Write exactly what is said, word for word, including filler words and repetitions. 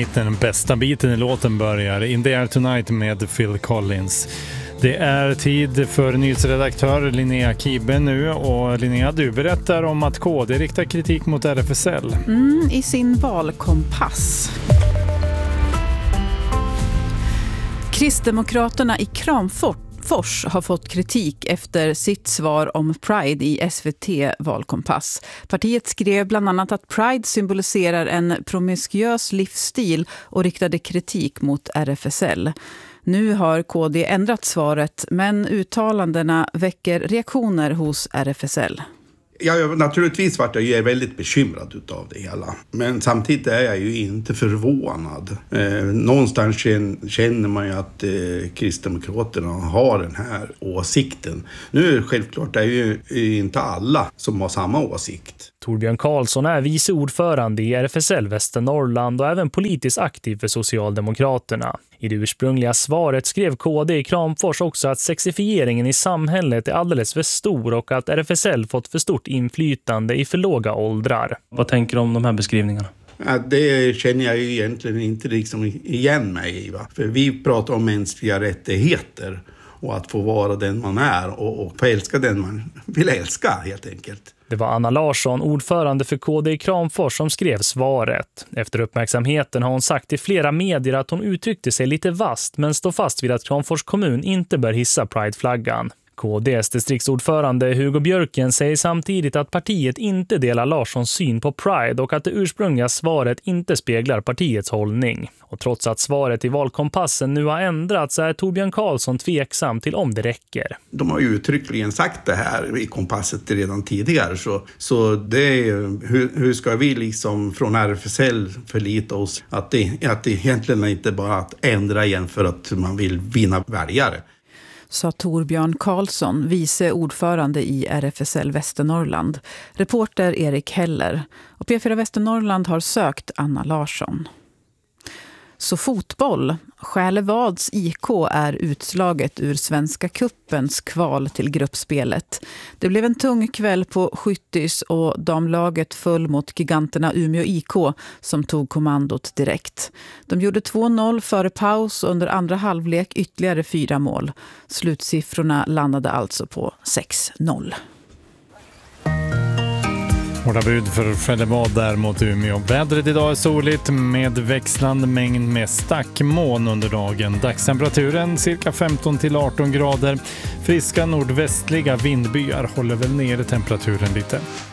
Den bästa biten i låten börjar In the Air Tonight med Phil Collins. Det är tid för nyhetsredaktör Linnea Kibe nu, och Linnea, du berättar om att K D riktar kritik mot R F S L. Mm, i sin valkompass. Kristdemokraterna i Kramfors har fått kritik efter sitt svar om Pride i S V T-valkompass. Partiet skrev bland annat att Pride symboliserar en promiskuös livsstil och riktade kritik mot R F S L. Nu har K D ändrat svaret, men uttalandena väcker reaktioner hos R F S L. Ja, naturligtvis vart jag ju väldigt bekymrad utav det hela. Men samtidigt är jag ju inte förvånad. Eh, någonstans känner man ju att eh, Kristdemokraterna har den här åsikten. Nu är det självklart det är ju inte alla som har samma åsikt. Torbjörn Karlsson är vice ordförande i R F S L Västernorrland och även politiskt aktiv för Socialdemokraterna. I det ursprungliga svaret skrev K D i Kramfors också att sexifieringen i samhället är alldeles för stor och att R F S L fått för stort inflytande i för låga åldrar. Vad tänker du om de här beskrivningarna? Ja, det känner jag ju egentligen inte liksom igen mig i. Va? För vi pratar om mänskliga rättigheter och att få vara den man är och, och få älska den man vill älska helt enkelt. Det var Anna Larsson, ordförande för K D i Kramfors, som skrev svaret. Efter uppmärksamheten har hon sagt till flera medier att hon uttryckte sig lite vast men står fast vid att Kramfors kommun inte bör hissa Pride-flaggan. K D:s distriktsordförande Hugo Björken säger samtidigt att partiet inte delar Larssons syn på Pride och att det ursprungliga svaret inte speglar partiets hållning. Och trots att svaret i valkompassen nu har ändrats är Torbjörn Karlsson tveksam till om det räcker. De har ju uttryckligen sagt det här i kompasset redan tidigare, så, så det är, hur, hur ska vi liksom från R F S L förlita oss att det, att det egentligen inte bara att ändra igen för att man vill vinna väljare. Sa Torbjörn Karlsson, vice ordförande i R F S L Västernorrland. Reporter Erik Heller. Och P fyra Västernorrland har sökt Anna Larsson. Så fotboll. Själevads I K är utslaget ur Svenska Cupens kval till gruppspelet. Det blev en tung kväll på Skyttis och damlaget föll mot giganterna Umeå I K som tog kommandot direkt. De gjorde två noll före paus och under andra halvlek ytterligare fyra mål. Slutsiffrorna landade alltså på sex noll. Hårda bud för Själevad där mot Umeå. Vädret idag är soligt med växlande mängd med stackmoln under dagen. Dagstemperaturen cirka femton till arton grader. Friska nordvästliga vindbyar håller väl ner temperaturen lite.